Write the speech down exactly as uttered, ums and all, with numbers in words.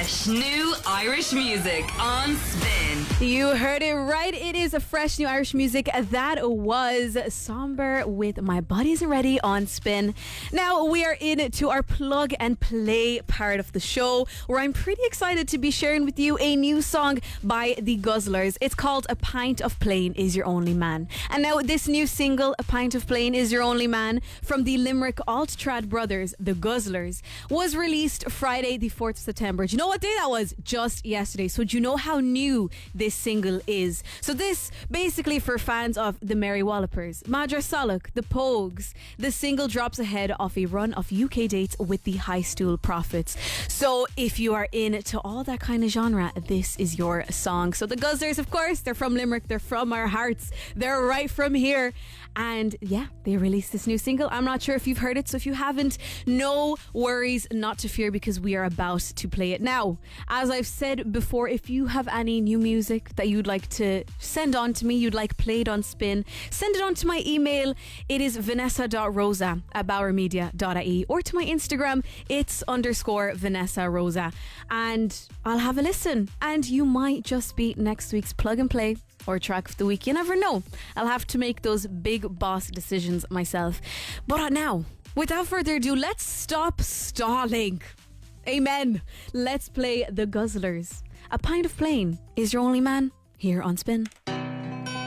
Fresh new Irish music on Spin. You heard it right. It is a fresh new Irish music. That was Somber with My Body Isn't Ready on Spin. Now we are in to our plug and play part of the show, where I'm pretty excited to be sharing with you a new song by the Guzzlers. It's called A Pint of Plain Is Your Only Man. And now this new single, A Pint of Plain Is Your Only Man, from the Limerick alt-trad brothers, the Guzzlers, was released Friday the fourth of September. Do you know what day that was? Just yesterday. So do you know how new this single is? So this, basically for fans of the Mary Wallopers, Madra Solok, the Pogues, the single drops ahead of a run of U K dates with the High Stool Prophets. So if you are into all that kind of genre, this is your song. So the Guzzlers, of course, they're from Limerick, they're from our hearts, they're right from here. And yeah, they released this new single. I'm not sure if you've heard it, so if you haven't, no worries, not to fear, because we are about to play it now. As I've said before, if you have any new music that you'd like to send on to me, you'd like played on Spin, send it on to my email. It is vanessa dot rosa at bauer media dot I E, or to my Instagram, it's underscore Vanessa Rosa, and I'll have a listen. And you might just be next week's plug and play or track of the week. You never know. I'll have to make those big boss decisions myself. But now, without further ado, let's stop stalling. Amen. Let's play the Guzzlers. A Pint of Plain Is Your Only Man, here on Spin.